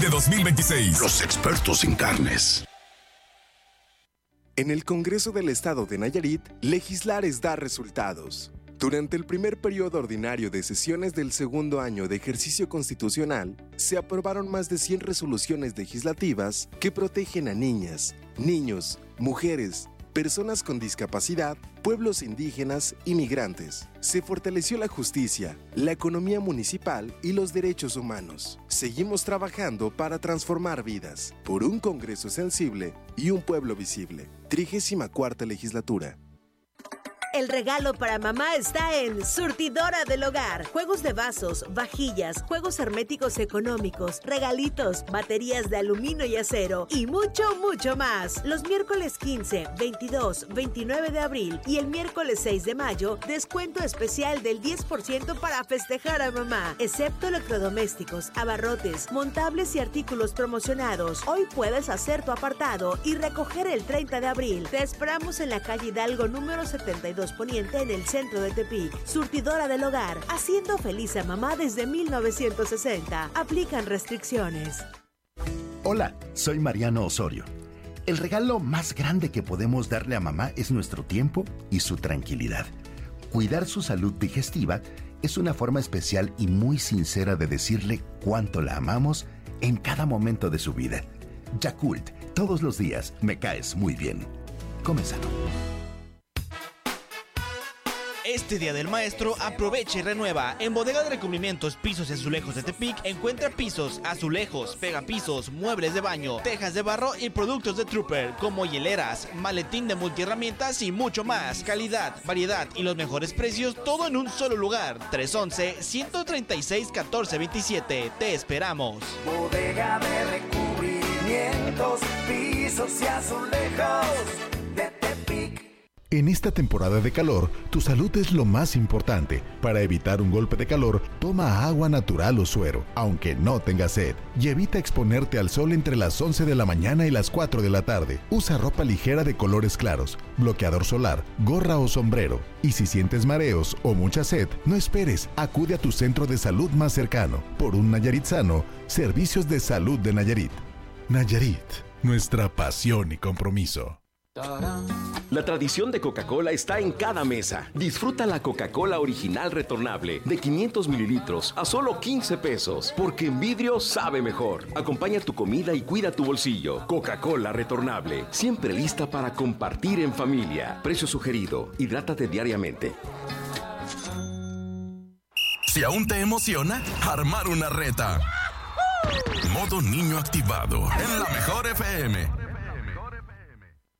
de 2026. Los expertos en carnes. En el Congreso del Estado de Nayarit, legislar es dar resultados. Durante el primer periodo ordinario de sesiones del segundo año de ejercicio constitucional, se aprobaron más de 100 resoluciones legislativas que protegen a niñas, niños, mujeres, personas con discapacidad, pueblos indígenas y migrantes. Se fortaleció la justicia, la economía municipal y los derechos humanos. Seguimos trabajando para transformar vidas, por un Congreso sensible y un pueblo visible. 34ª Legislatura. El regalo para mamá está en Surtidora del Hogar. Juegos de vasos, vajillas, juegos herméticos económicos, regalitos, baterías de aluminio y acero y mucho, mucho más. Los miércoles 15, 22, 29 de abril y el miércoles 6 de mayo, descuento especial del 10% para festejar a mamá, excepto electrodomésticos, abarrotes, montables y artículos promocionados. Hoy puedes hacer tu apartado y recoger el 30 de abril. Te esperamos en la calle Hidalgo número 72 Poniente en el centro de Tepic. Surtidora del Hogar, haciendo feliz a mamá desde 1960. Aplican restricciones. Hola, soy Mariano Osorio. El regalo más grande que podemos darle a mamá es nuestro tiempo y su tranquilidad. Cuidar su salud digestiva es una forma especial y muy sincera de decirle cuánto la amamos en cada momento de su vida. Yakult, todos los días me caes muy bien. Come sano. Este Día del Maestro, aprovecha y renueva. En Bodega de Recubrimientos, Pisos y Azulejos de Tepic, encuentra pisos, azulejos, pegapisos, muebles de baño, tejas de barro y productos de Trooper, como hieleras, maletín de multiherramientas y mucho más. Calidad, variedad y los mejores precios, todo en un solo lugar. 311-136-1427. Te esperamos. Bodega de Recubrimientos, Pisos y Azulejos de Tepic. En esta temporada de calor, tu salud es lo más importante. Para evitar un golpe de calor, toma agua natural o suero, aunque no tengas sed. Y evita exponerte al sol entre las 11 de la mañana y las 4 de la tarde. Usa ropa ligera de colores claros, bloqueador solar, gorra o sombrero. Y si sientes mareos o mucha sed, no esperes, acude a tu centro de salud más cercano. Por un Nayarit sano, Servicios de Salud de Nayarit. Nayarit, nuestra pasión y compromiso. La tradición de Coca-Cola está en cada mesa. Disfruta la Coca-Cola original retornable de 500 mililitros a solo 15 pesos, porque en vidrio sabe mejor. Acompaña tu comida y cuida tu bolsillo. Coca-Cola retornable, siempre lista para compartir en familia. Precio sugerido. Hidrátate diariamente. Si aún te emociona, armar una reta. Modo niño activado en la Mejor FM.